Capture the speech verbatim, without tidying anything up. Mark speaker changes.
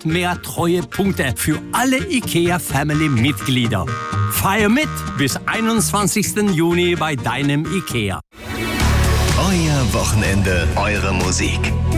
Speaker 1: noch mehr Treuepunkte für alle IKEA-Family-Mitglieder. Feier mit bis einundzwanzigsten Juni bei deinem IKEA.
Speaker 2: Euer Wochenende, eure Musik.